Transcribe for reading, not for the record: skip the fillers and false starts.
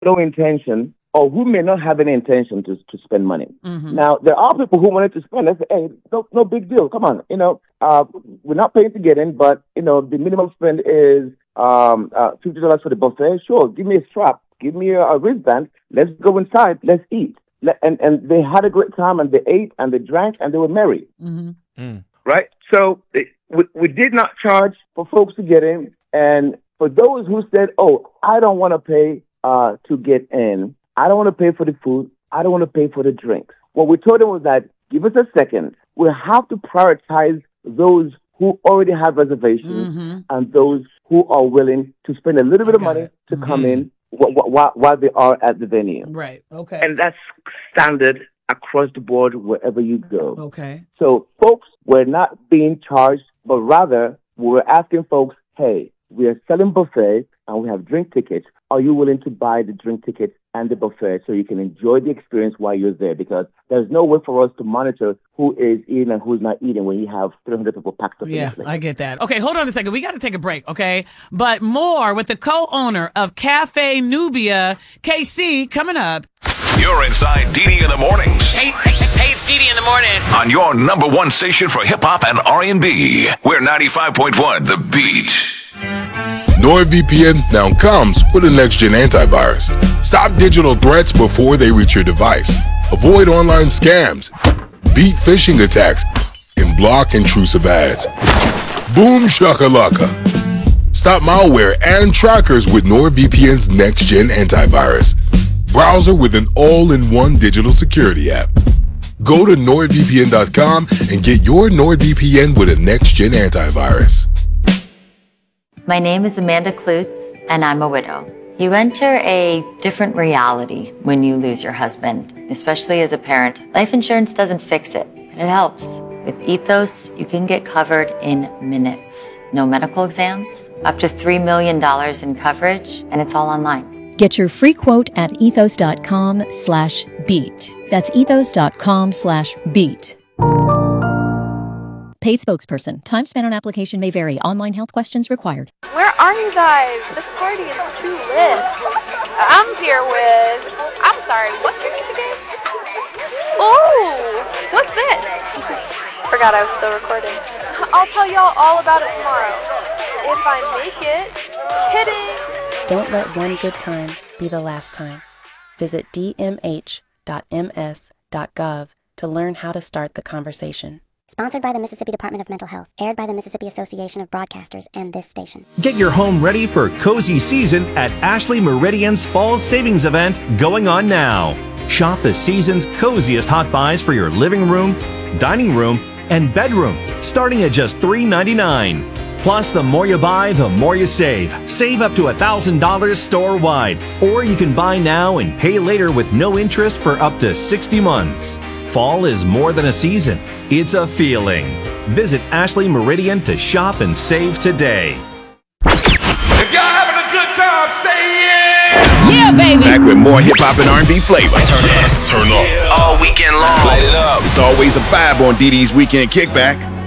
no intention or who may not have any intention to spend money. Mm-hmm. Now, there are people who wanted to spend. They say, hey, no big deal. Come on. We're not paying to get in, but, the minimum spend is $50 for the buffet. Sure, give me a strap. Give me a wristband. Let's go inside. Let's eat. And they had a great time, and they ate, and they drank, and they were merry. Mm-hmm. Mm. Right? So we did not charge for folks to get in. And for those who said, oh, I don't want to pay to get in, I don't want to pay for the food, I don't want to pay for the drinks. What we told them was that, give us a second. We have to prioritize those who already have reservations Mm-hmm. and those who are willing to spend a little bit of money to come in while they are at the venue. Right. Okay. And that's standard across the board wherever you go. Okay. So folks were not being charged, but rather we were asking folks, hey, we are selling buffet and we have drink tickets. Are you willing to buy the drink tickets and the buffet so you can enjoy the experience while you're there? Because there's no way for us to monitor who is eating and who's not eating when you have 300 people packed up in Yeah, the place. I get that. Okay, hold on a second. We got to take a break, okay? But more with the co-owner of Cafe Nubia, KC, coming up. You're inside Didi in the mornings. Hey, it's Didi in the morning. On your number one station for hip hop and R&B. We're 95.1 The Beat. NordVPN now comes with a next-gen antivirus. Stop digital threats before they reach your device. Avoid online scams, beat phishing attacks, and block intrusive ads. Boom shakalaka. Stop malware and trackers with NordVPN's next-gen antivirus. Browser with an all-in-one digital security app. Go to NordVPN.com and get your NordVPN with a next-gen antivirus. My name is Amanda Klutz, and I'm a widow. You enter a different reality when you lose your husband, especially as a parent. Life insurance doesn't fix it, but it helps. With Ethos, you can get covered in minutes. No medical exams, up to $3 million in coverage, and it's all online. Get your free quote at ethos.com/beat. That's ethos.com/beat. Paid spokesperson. Time spent on application may vary. Online health questions required. Where are you guys? This party is too lit. I'm here with... I'm sorry, what's your name again? Ooh, what's this? Forgot I was still recording. I'll tell y'all all about it tomorrow. If I make it. Kidding. Don't let one good time be the last time. Visit dmh.ms.gov to learn how to start the conversation. Sponsored by the Mississippi Department of Mental Health. Aired by the Mississippi Association of Broadcasters and this station. Get your home ready for cozy season at Ashley Meridian's Fall Savings Event going on now. Shop the season's coziest hot buys for your living room, dining room, and bedroom, starting at just $3.99. Plus, the more you buy, the more you save. Save up to $1,000 store-wide. Or you can buy now and pay later with no interest for up to 60 months. Fall is more than a season. It's a feeling. Visit Ashley Meridian to shop and save today. If y'all having a good time, say yeah! Yeah, baby. Back with more hip-hop and R&B flavor. Turn up. All weekend long. Light it up. It's always a vibe on Didi's Weekend Kickback.